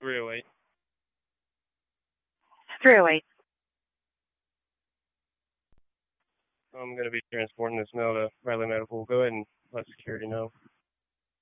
308. 308. I'm going to be transporting this mail to Riley Medical. Go ahead and